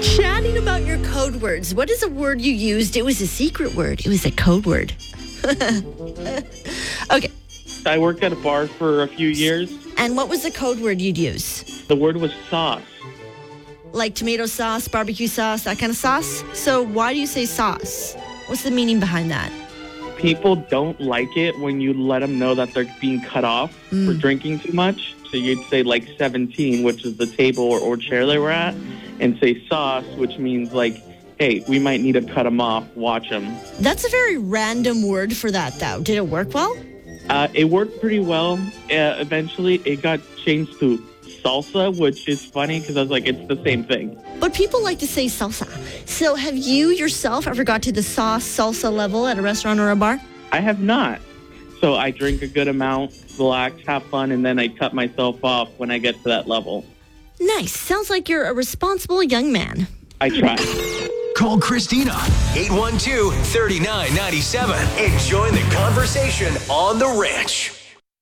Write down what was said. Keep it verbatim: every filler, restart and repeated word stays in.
Chatting about your code words. What is a word you used? It was a secret word. It was a code word. Okay. I worked at a bar for a few years. And what was the code word you'd use? The word was sauce. Like tomato sauce, barbecue sauce, that kind of sauce? So why do you say sauce? What's the meaning behind that? People don't like it when you let them know that they're being cut off Mm. for drinking too much. So you'd say like seventeen, which is the table or, or chair they were at, and say sauce, which means like, hey, we might need to cut them off, watch them. That's a very random word for that, though. Did it work well? Uh, it worked pretty well. Uh, eventually, it got changed to salsa, which is funny because I was like, it's the same thing. But people like to say salsa. So have you yourself ever got to the sauce salsa level at a restaurant or a bar? I have not. So I drink a good amount, relax, have fun, and then I cut myself off when I get to that level. Nice. Sounds like you're a responsible young man. I try. Call Christina, eight one two, three nine nine seven, and join the conversation on The Ranch.